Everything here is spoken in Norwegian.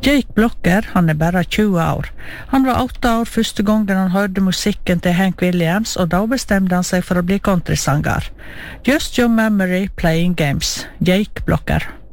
Jake Blocker, han bare 20 år. Han var 8 år første gangen han hørte musikken til Hank Williams, og da bestemte han seg for å bli countrysanger. Just your memory playing games. Jake Blocker.